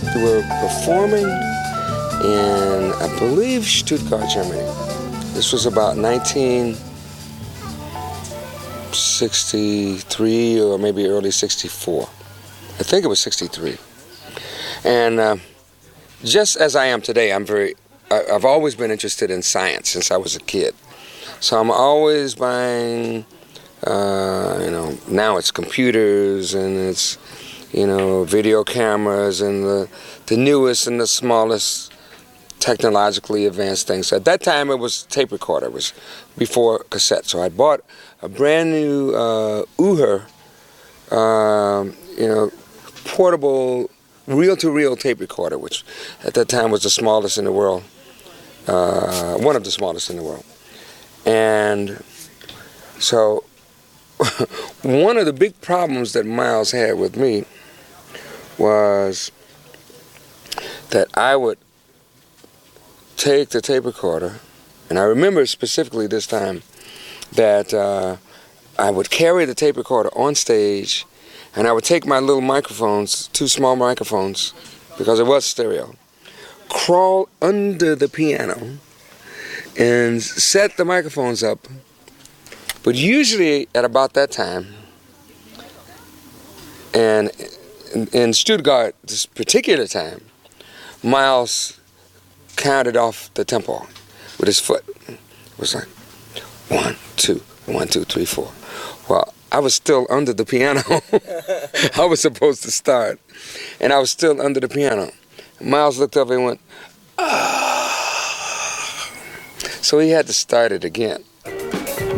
We were performing in, I believe, Stuttgart, Germany. This was about 1963 or maybe early 64. I think it was 63. And just as I am today, I've always been interested in science since I was a kid. So I'm always buying, now it's computers and it's, video cameras and the newest and the smallest technologically advanced things. At that time, it was tape recorder. It was before cassette. So I bought a brand new Uher, portable reel-to-reel tape recorder, which at that time was the smallest in the world, one of the smallest in the world. And so one of the big problems that Miles had with me was that I would take the tape recorder, and I remember specifically this time that I would carry the tape recorder on stage, and I would take my little microphones, 2 small microphones, because it was stereo, crawl under the piano and set the microphones up. But usually at about that time, and in Stuttgart this particular time, Miles counted off the tempo with his foot. It was like 1, 2, 1, 2, 3, 4. Well, I was still under the piano. I was supposed to start, and I was still under the piano. Miles looked up and went, ah. So he had to start it again.